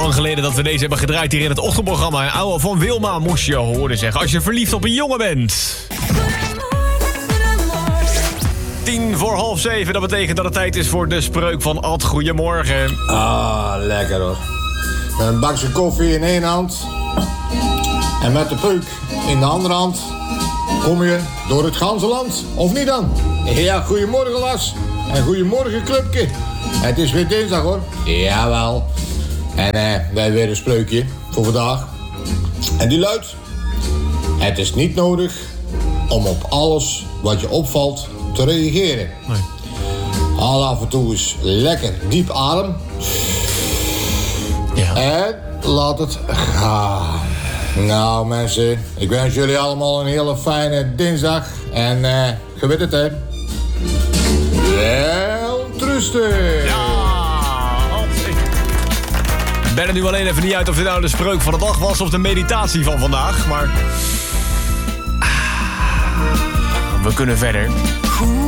lang geleden dat we deze hebben gedraaid hier in het ochtendprogramma. Oude van Wilma moest je horen zeggen als je verliefd op een jongen bent. 6:10, dat betekent dat het tijd is voor de spreuk van Ad. Goedemorgen. Ah, lekker hoor. Met een bakje koffie in één hand en met de peuk in de andere hand kom je door het ganse land, of niet dan? Ja, goedemorgen Lars en goedemorgen clubje. Het is weer dinsdag hoor. Jawel. En wij hebben weer een spreukje voor vandaag. En die luidt: het is niet nodig om op alles wat je opvalt te reageren. Nee. Haal af en toe eens lekker diep adem. Ja. En laat het gaan. Nou mensen, ik wens jullie allemaal een hele fijne dinsdag. En je weet het hè. Wel trusten. Ja, ik ben er nu alleen even niet uit of dit nou de spreuk van de dag was of de meditatie van vandaag. Maar we kunnen verder.